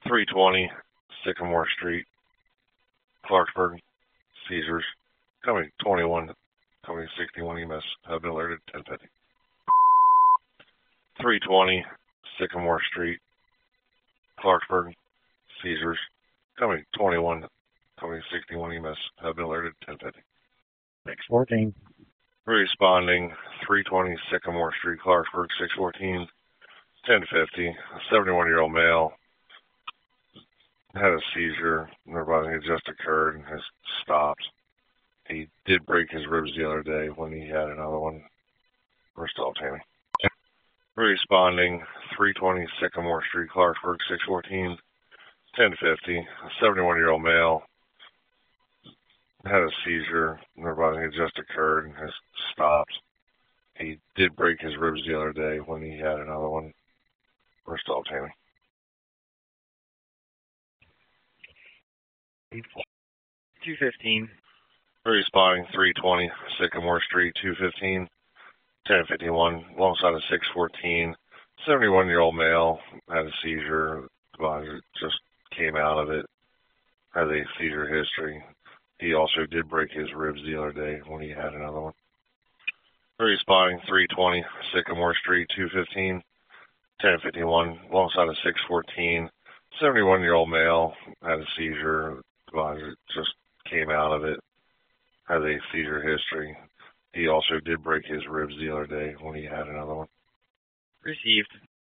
320 Sycamore Street, Clarksburg. Seizures. Coming 21, coming 61 EMS. Have been alerted 1050. 320 Sycamore Street, Clarksburg. Seizures. Coming 21, coming 61 EMS. Have been alerted 1050. 614. Responding 320 Sycamore Street, Clarksburg. 614, 1050. A 71-year-old male had a seizure. Nearby had just occurred and has stopped. He did break his ribs the other day when he had another one. We're still obtaining. Responding 320 Sycamore Street, Clarksburg. 614, 1050. A 71-year-old male had a seizure. Nearby had just occurred and has stopped. He did break his ribs the other day when he had another one. We're still obtaining. 215. Responding 320 Sycamore Street, 215, 1051, alongside a 614. 71-year-old male had a seizure. The body just came out of it. Has a seizure history. He also did break his ribs the other day when he had another one. Responding 320 Sycamore Street, 215, 1051, alongside a 614. 71-year-old male had a seizure. The body just came out of it. Has a seizure history. He also did break his ribs the other day when he had another one. Received.